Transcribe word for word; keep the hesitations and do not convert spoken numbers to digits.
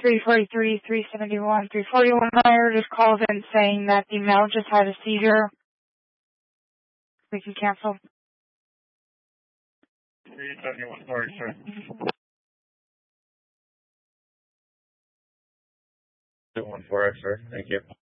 three forty-three, three seventy-one, three forty-one Meyer just called in saying that the male just had a seizure. We can cancel. three seventy-one, sorry, sir. two one four X, sir. Thank you.